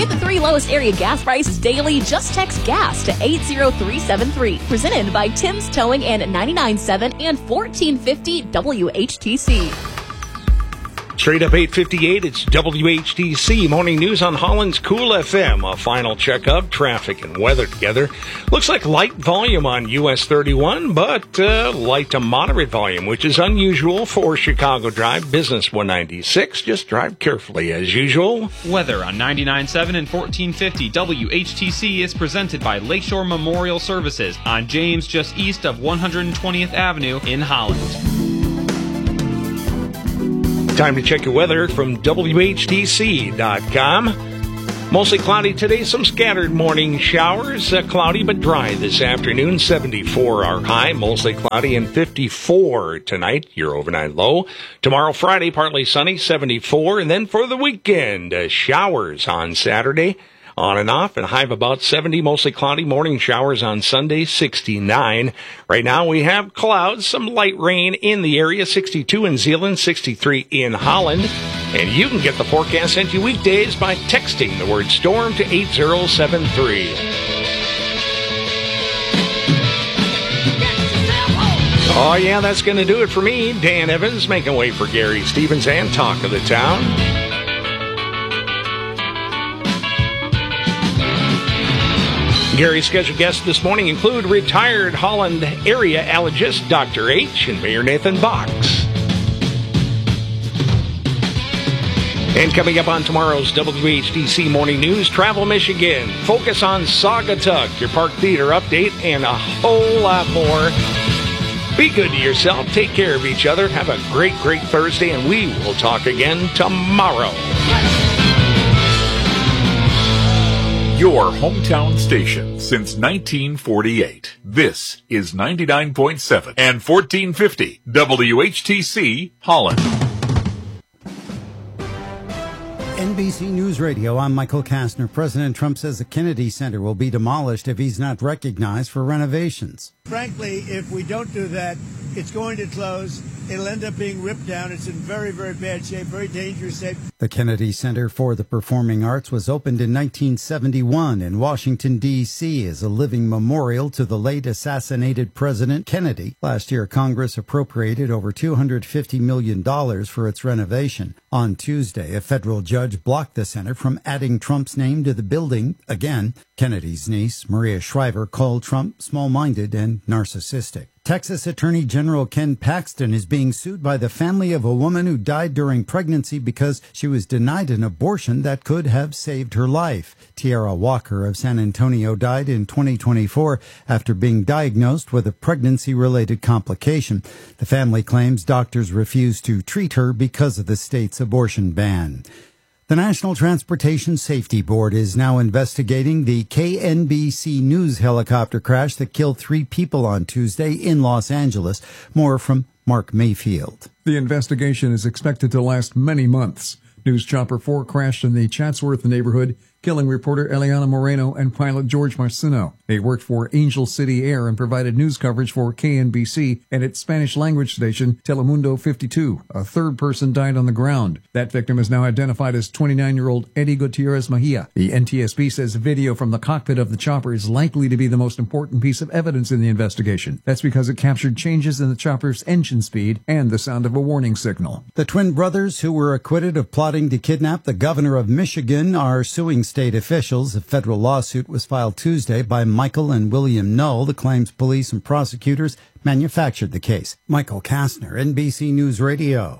Get the 3 lowest area gas prices daily. Just text GAS to 80373. Presented by Tim's Towing and 99.7 and 1450 WHTC. Straight up 8:58, it's WHTC Morning News on Holland's Cool FM. A final checkup, traffic and weather together. Looks like light volume on US 31, but light to moderate volume, which is unusual for Chicago Drive. Business 196. Just drive carefully as usual. Weather on 99.7 and 1450 WHTC is presented by Lakeshore Memorial Services on James, just east of 120th Avenue in Holland. Time to check your weather from WHTC.com. Mostly cloudy today, some scattered morning showers. Cloudy but dry this afternoon. 74 our high, mostly cloudy, and 54 tonight, your overnight low. Tomorrow, Friday, partly sunny, 74. And then for the weekend, showers on Saturday. On and off, and high of about 70, mostly cloudy. Morning showers on Sunday, 69. Right now we have clouds, some light rain in the area, 62 in Zeeland, 63 in Holland. And you can get the forecast sent to you weekdays by texting the word storm to 8073. Oh yeah, that's going to do it for me. Dan Evans making way for Gary Stevens and Talk of the Town. Gary's scheduled guests this morning include retired Holland area allergist Dr. H. and Mayor Nathan Box. And coming up on tomorrow's WHTC Morning News, Travel Michigan, focus on Saugatuck, your Park Theater update, and a whole lot more. Be good to yourself, take care of each other, have a great, great Thursday, and we will talk again tomorrow. Your hometown station since 1948. This is 99.7 and 1450 WHTC Holland. NBC News Radio, I'm Michael Kastner. President Trump says the Kennedy Center will be demolished if he's not recognized for renovations. Frankly, if we don't do that, it's going to close. It'll end up being ripped down. It's in very, very bad shape, very dangerous shape. The Kennedy Center for the Performing Arts was opened in 1971 in Washington, D.C. as a living memorial to the late assassinated President Kennedy. Last year, Congress appropriated over $250 million for its renovation. On Tuesday, a federal judge blocked the center from adding Trump's name to the building. Again, Kennedy's niece, Maria Shriver, called Trump small-minded and narcissistic. Texas Attorney General Ken Paxton is being sued by the family of a woman who died during pregnancy because she was denied an abortion that could have saved her life. Tiara Walker of San Antonio died in 2024 after being diagnosed with a pregnancy-related complication. The family claims doctors refused to treat her because of the state's abortion ban. The National Transportation Safety Board is now investigating the KNBC News helicopter crash that killed 3 people on Tuesday in Los Angeles. More from Mark Mayfield. The investigation is expected to last many months. News Chopper 4 crashed in the Chatsworth neighborhood, killing reporter Eliana Moreno and pilot George Marcino. They worked for Angel City Air and provided news coverage for KNBC and its Spanish-language station, Telemundo 52. A third person died on the ground. That victim is now identified as 29-year-old Eddie Gutierrez Mejia. The NTSB says video from the cockpit of the chopper is likely to be the most important piece of evidence in the investigation. That's because it captured changes in the chopper's engine speed and the sound of a warning signal. The twin brothers who were acquitted of plotting to kidnap the governor of Michigan are suing state officials. A federal lawsuit was filed Tuesday by Michael and William Knoll. The claims police and prosecutors manufactured the case. Michael Kastner, NBC News Radio.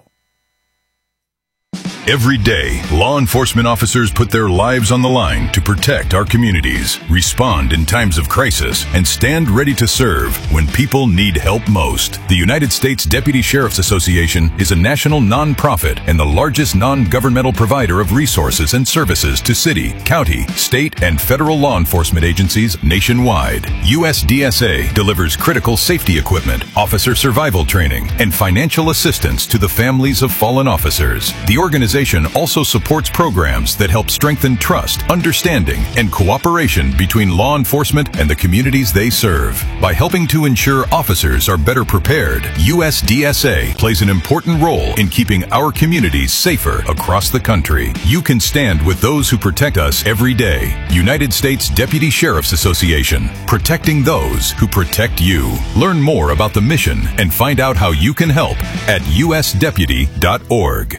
Every day, law enforcement officers put their lives on the line to protect our communities, respond in times of crisis, and stand ready to serve when people need help most. The United States Deputy Sheriff's Association is a national nonprofit and the largest non-governmental provider of resources and services to city, county, state, and federal law enforcement agencies nationwide. USDSA delivers critical safety equipment, officer survival training, and financial assistance to the families of fallen officers. The organization organization also supports programs that help strengthen trust, understanding, and cooperation between law enforcement and the communities they serve. By helping to ensure officers are better prepared, USDSA plays an important role in keeping our communities safer across the country. You can stand with those who protect us every day. United States Deputy Sheriff's Association, protecting those who protect you. Learn more about the mission and find out how you can help at usdeputy.org.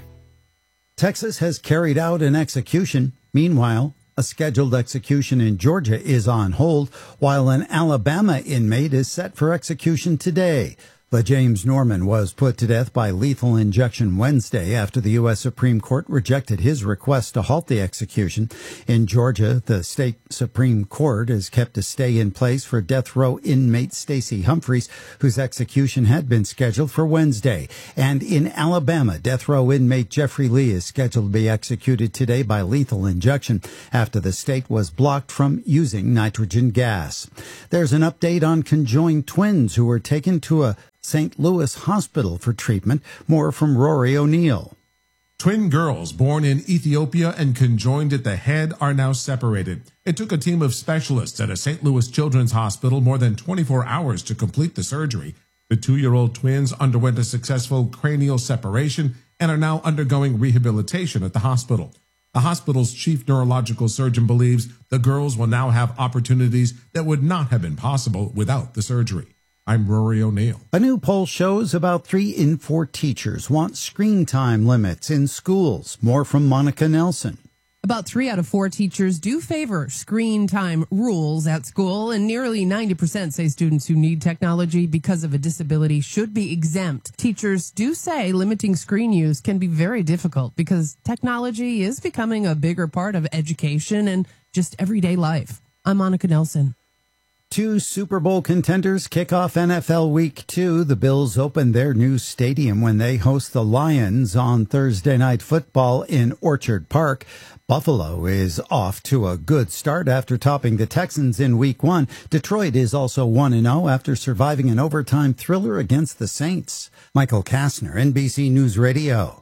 Texas has carried out an execution. Meanwhile, a scheduled execution in Georgia is on hold, while an Alabama inmate is set for execution today. James Norman was put to death by lethal injection Wednesday after the U.S. Supreme Court rejected his request to halt the execution. In Georgia, the state Supreme Court has kept a stay in place for death row inmate Stacey Humphreys, whose execution had been scheduled for Wednesday. And in Alabama, death row inmate Jeffrey Lee is scheduled to be executed today by lethal injection after the state was blocked from using nitrogen gas. There's an update on conjoined twins who were taken to a St. Louis hospital for treatment. More from Rory O'Neill. Twin girls born in Ethiopia and conjoined at the head are now separated. It took a team of specialists at a St. Louis Children's Hospital more than 24 hours to complete the surgery. The 2-year-old twins underwent a successful cranial separation and are now undergoing rehabilitation at the hospital. The hospital's chief neurological surgeon believes the girls will now have opportunities that would not have been possible without the surgery. I'm Rory O'Neill. A new poll shows about 3 in 4 teachers want screen time limits in schools. More from Monica Nelson. About 3 out of 4 teachers do favor screen time rules at school, and nearly 90% say students who need technology because of a disability should be exempt. Teachers do say limiting screen use can be very difficult because technology is becoming a bigger part of education and just everyday life. I'm Monica Nelson. 2 Super Bowl contenders kick off NFL Week 2. The Bills open their new stadium when they host the Lions on Thursday Night Football in Orchard Park. Buffalo is off to a good start after topping the Texans in Week 1. Detroit is also 1-0 after surviving an overtime thriller against the Saints. Michael Kastner, NBC News Radio.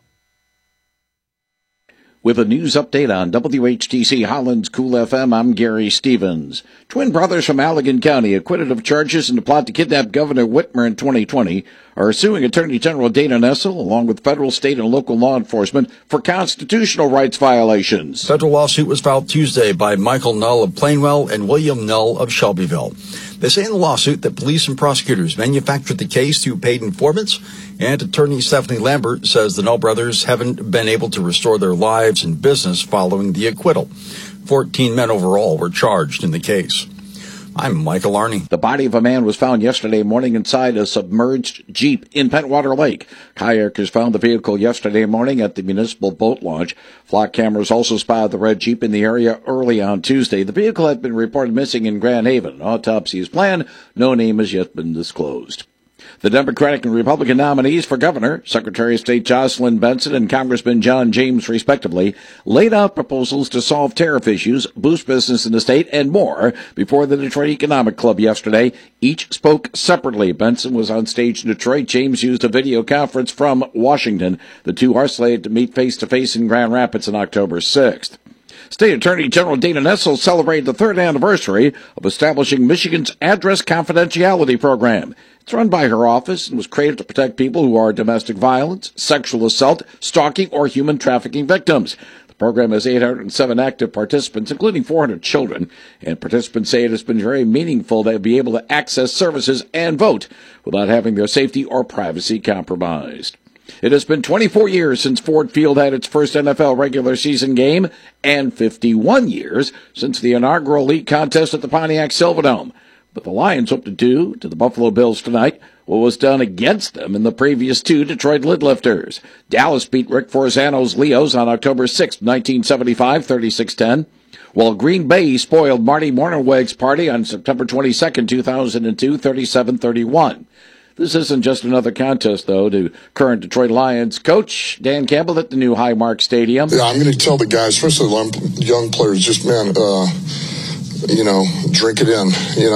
With a news update on WHTC Holland's Cool FM, I'm Gary Stevens. Twin brothers from Allegan County, acquitted of charges in the plot to kidnap Governor Whitmer in 2020, are suing Attorney General Dana Nessel, along with federal, state, and local law enforcement, for constitutional rights violations. Federal lawsuit was filed Tuesday by Michael Null of Plainwell and William Null of Shelbyville. They say in the lawsuit that police and prosecutors manufactured the case through paid informants, and attorney Stephanie Lambert says the Null brothers haven't been able to restore their lives and business following the acquittal. 14 men overall were charged in the case. I'm Michael Arney. The body of a man was found yesterday morning inside a submerged Jeep in Pentwater Lake. Kayakers found the vehicle yesterday morning at the municipal boat launch. Flock cameras also spotted the red Jeep in the area early on Tuesday. The vehicle had been reported missing in Grand Haven. An autopsy is planned. No name has yet been disclosed. The Democratic and Republican nominees for governor, Secretary of State Jocelyn Benson and Congressman John James, respectively, laid out proposals to solve tariff issues, boost business in the state, and more before the Detroit Economic Club yesterday. Each spoke separately. Benson was on stage in Detroit. James used a video conference from Washington. The two are slated to meet face-to-face in Grand Rapids on October 6th. State Attorney General Dana Nessel celebrated the 3rd anniversary of establishing Michigan's Address Confidentiality Program. It's run by her office and was created to protect people who are domestic violence, sexual assault, stalking, or human trafficking victims. The program has 807 active participants, including 400 children, and participants say it has been very meaningful to be able to access services and vote without having their safety or privacy compromised. It has been 24 years since Ford Field had its first NFL regular season game and 51 years since the inaugural league contest at the Pontiac Silverdome. But the Lions hope to do to the Buffalo Bills tonight what was done against them in the previous 2 Detroit Lidlifters. Dallas beat Rick Forzano's Leos on October 6, 1975, 36-10, while Green Bay spoiled Marty Mornhinweg's party on September 22, 2002, 37-31. This isn't just another contest, though, to current Detroit Lions coach Dan Campbell at the new Highmark Stadium. Yeah, I'm going to tell the guys, especially young players, just, man, drink it in,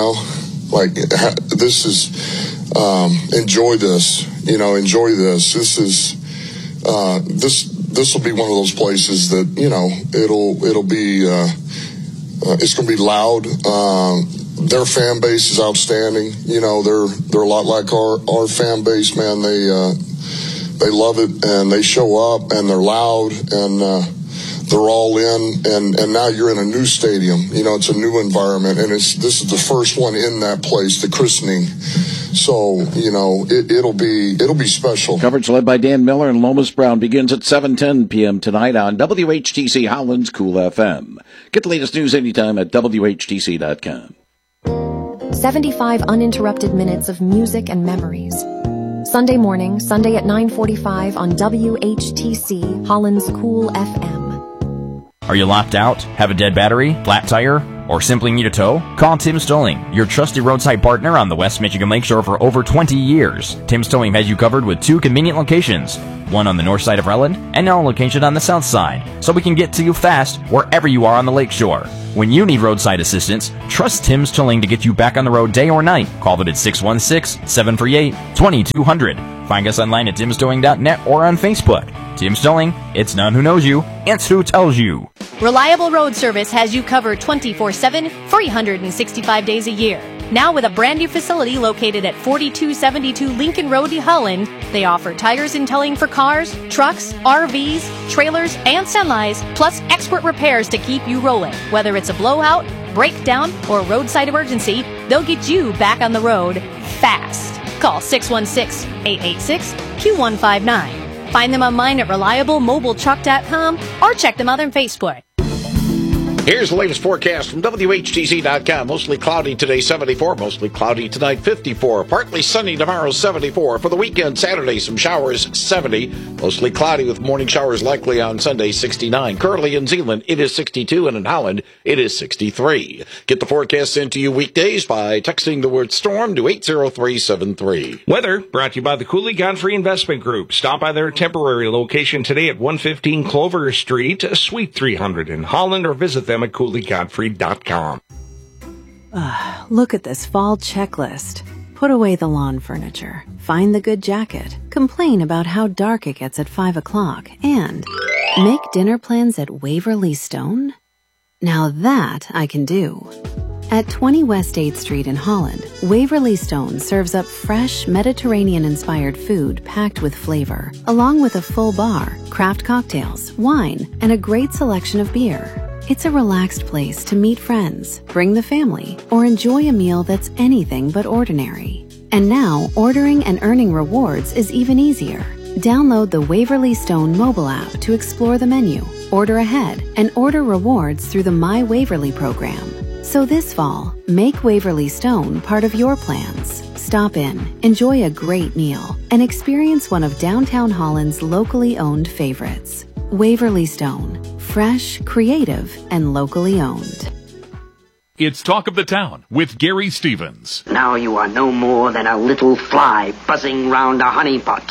this is, enjoy this, enjoy this. This is, this will be one of those places that, you know, it'll be, it's going to be loud. Their fan base is outstanding. You know, they're a lot like our fan base, man. They love it, and they show up, and they're loud, and they're all in, and now you're in a new stadium. You know, it's a new environment, and this is the first one in that place, the christening. So, you know, it'll be special. Coverage led by Dan Miller and Lomas Brown begins at 7:10 p.m. tonight on WHTC Holland's Cool FM. Get the latest news anytime at WHTC.com. 75 uninterrupted minutes of music and memories. Sunday morning, Sunday at 9:45 on WHTC Holland's Cool FM. Are you locked out? Have a dead battery? Flat tire? Or simply need a tow? Call Tim's Towing, your trusted roadside partner on the West Michigan Lakeshore for over 20 years. Tim's Towing has you covered with 2 convenient locations, one on the north side of Relland and our location on the south side, so we can get to you fast wherever you are on the lakeshore. When you need roadside assistance, trust Tim's Towing to get you back on the road day or night. Call them at 616-738-2200. Find us online at timstowing.net or on Facebook. Tim's Towing, it's none who knows you, it's who tells you. Reliable Road Service has you covered 24/7, 365 days a year. Now with a brand new facility located at 4272 Lincoln Road, Holland, they offer tires and towing for cars, trucks, RVs, trailers, and semis, plus expert repairs to keep you rolling. Whether it's a blowout, breakdown, or roadside emergency, they'll get you back on the road fast. Call 616-886-Q159. Find them online at reliablemobiletruck.com or check them out on Facebook. Here's the latest forecast from WHTC.com. Mostly cloudy today, 74. Mostly cloudy tonight, 54. Partly sunny tomorrow, 74. For the weekend, Saturday, some showers, 70. Mostly cloudy with morning showers likely on Sunday, 69. Currently in Zeeland, it is 62. And in Holland, it is 63. Get the forecast sent to you weekdays by texting the word storm to 80373. Weather brought to you by the Cooley Godfrey Investment Group. Stop by their temporary location today at 115 Clover Street, Suite 300 in Holland, or visit them at CooleyGodfrey.com. Look at this fall checklist. Put away the lawn furniture. Find the good jacket. Complain about how dark it gets at 5 o'clock. And make dinner plans at Waverly Stone? Now that I can do. At 20 West 8th Street in Holland, Waverly Stone serves up fresh, Mediterranean-inspired food packed with flavor, along with a full bar, craft cocktails, wine, and a great selection of beer. It's a relaxed place to meet friends, bring the family, or enjoy a meal that's anything but ordinary. And now, ordering and earning rewards is even easier. Download the Waverly Stone mobile app to explore the menu, order ahead, and order rewards through the My Waverly program. So this fall, make Waverly Stone part of your plans. Stop in, enjoy a great meal, and experience one of downtown Holland's locally owned favorites. Waverly Stone. Fresh, creative, and locally owned. It's Talk of the Town with Gary Stevens. Now you are no more than a little fly buzzing round a honey pot.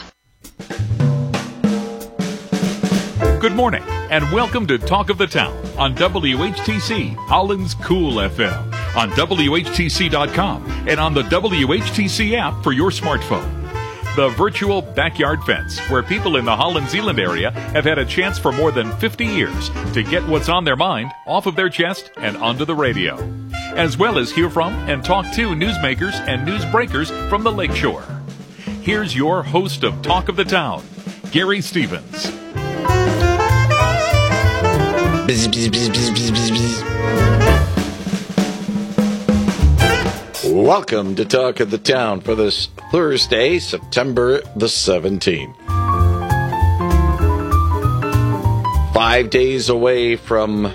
Good morning, and welcome to Talk of the Town on WHTC, Holland's Cool FM, on WHTC.com, and on the WHTC app for your smartphone. The virtual backyard fence, where people in the Holland-Zeeland area have had a chance for more than 50 years to get what's on their mind off of their chest and onto the radio, as well as hear from and talk to newsmakers and newsbreakers from the lakeshore. Here's your host of Talk of the Town, Gary Stevens. Welcome to Talk of the Town for this Thursday, September the 17th. 5 days away from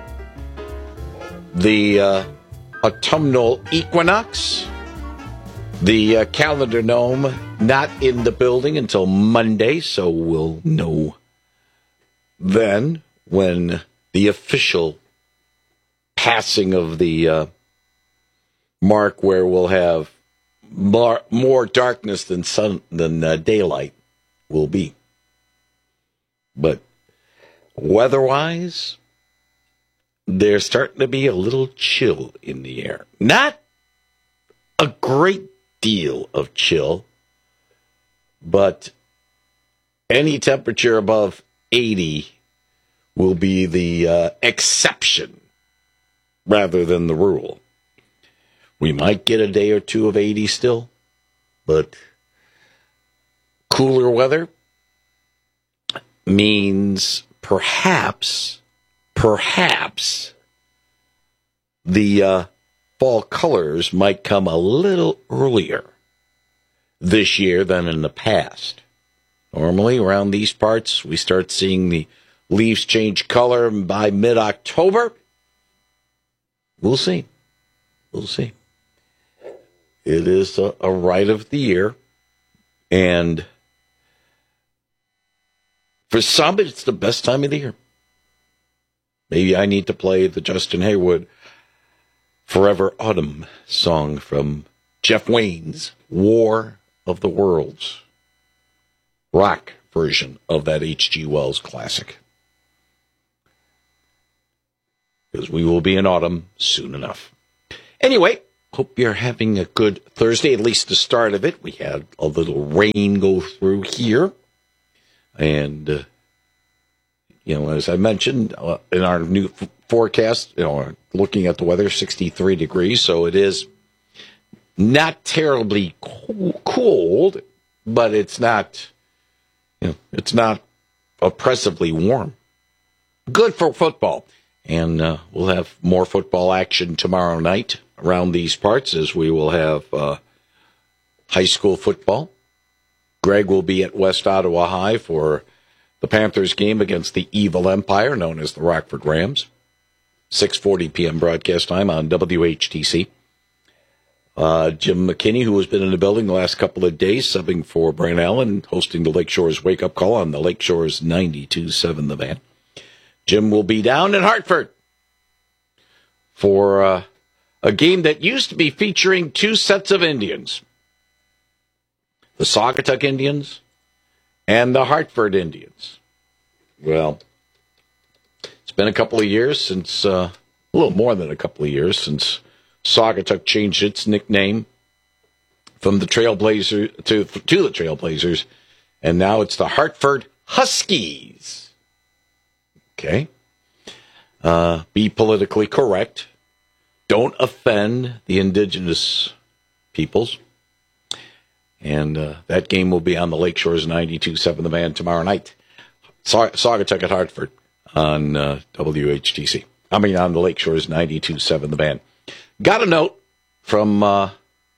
the autumnal equinox. The calendar gnome not in the building until Monday, so we'll know then when the official passing of the mark where we'll have more darkness than daylight will be. But weather-wise, there's starting to be a little chill in the air. Not a great deal of chill, but any temperature above 80 will be the exception rather than the rule. We might get a day or two of 80 still, but cooler weather means perhaps the fall colors might come a little earlier this year than in the past. Normally, around these parts, we start seeing the leaves change color by mid-October. We'll see. We'll see. It is a rite of the year, and for some, it's the best time of the year. Maybe I need to play the Justin Hayward Forever Autumn song from Jeff Wayne's War of the Worlds rock version of that H.G. Wells classic. Because we will be in autumn soon enough. Anyway, hope you're having a good Thursday, at least the start of it. We had a little rain go through here. And, as I mentioned, in our new forecast, looking at the weather, 63 degrees. So it is not terribly cold, but it's not, it's not oppressively warm. Good for football. And we'll have more football action tomorrow night around these parts, as we will have high school football. Greg will be at West Ottawa High for the Panthers game against the Evil Empire, known as the Rockford Rams. 6:40 p.m. broadcast time on WHTC. Jim McKinney, who has been in the building the last couple of days, subbing for Brian Allen, hosting the Lakeshores Wake Up Call on the Lakeshores 92.7 The Van. Jim will be down in Hartford for a game that used to be featuring two sets of Indians. The Saugatuck Indians and the Hartford Indians. Well, it's been a couple of years since, a little more than a couple of years since Saugatuck changed its nickname from the Trailblazers to the Trailblazers, and now it's the Hartford Huskies. Okay. Be politically correct. Don't offend the indigenous peoples. And that game will be on the Lakeshores 92.7 The Van tomorrow night. Saugatuck at Hartford on WHTC. On the Lakeshores 92.7 The Van. Got a note from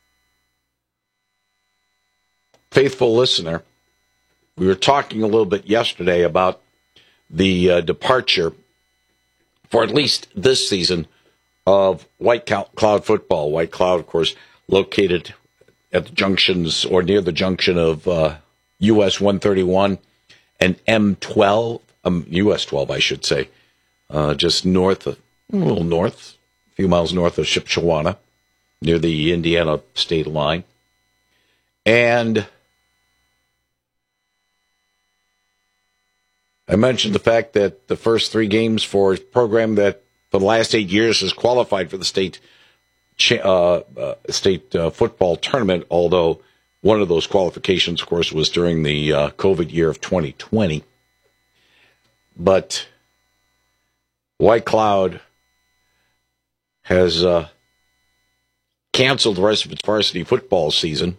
faithful listener. We were talking a little bit yesterday about the departure, for at least this season, of White Cloud football. White Cloud, of course, located at the junctions, or near the junction of US 131 and M12, US 12, I should say, just a few miles north of Shipshewana, near the Indiana state line. And I mentioned the fact that the first three games for a program that for the last 8 years has qualified for the state football tournament, although one of those qualifications, of course, was during the COVID year of 2020. But White Cloud has canceled the rest of its varsity football season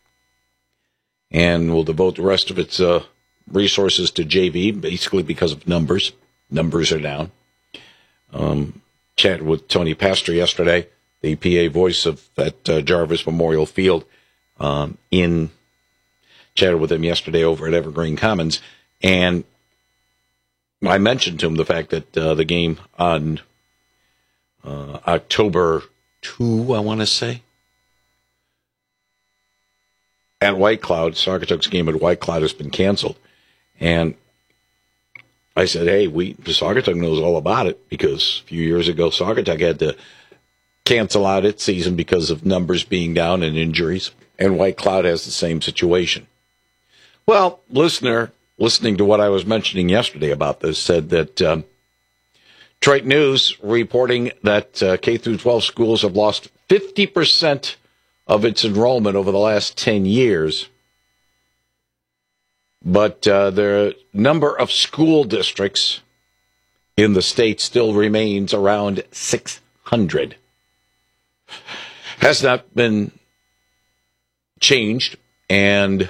and will devote the rest of its resources to JV, basically because of numbers. Numbers are down. Chatted with Tony Pastor yesterday, the PA voice at Jarvis Memorial Field. Chatted with him yesterday over at Evergreen Commons, and I mentioned to him the fact that the game on October 2, I want to say, at White Cloud, Saugatuck's game at White Cloud has been canceled. And I said, hey, Saugatuck knows all about it, because a few years ago, Saugatuck had to cancel out its season because of numbers being down and injuries, and White Cloud has the same situation. Well, listening to what I was mentioning yesterday about this, said that Detroit News reporting that K-12 schools have lost 50% of its enrollment over the last 10 years But the number of school districts in the state still remains around 600. Has not been changed, and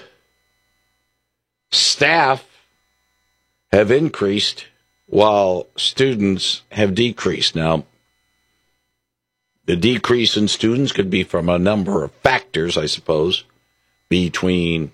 staff have increased while students have decreased. Now, the decrease in students could be from a number of factors, I suppose, between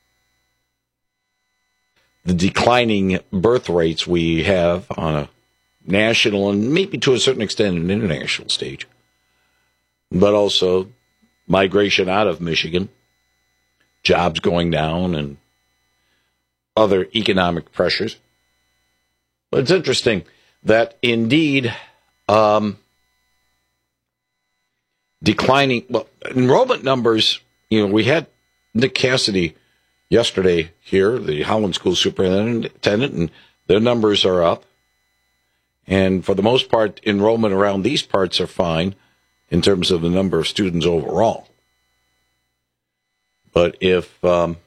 the declining birth rates we have on a national and maybe to a certain extent an international stage, but also migration out of Michigan, jobs going down, and other economic pressures. But it's interesting that indeed declining enrollment numbers, we had Nick Cassidy yesterday here, the Holland School Superintendent, and their numbers are up. And for the most part, enrollment around these parts are fine in terms of the number of students overall. But if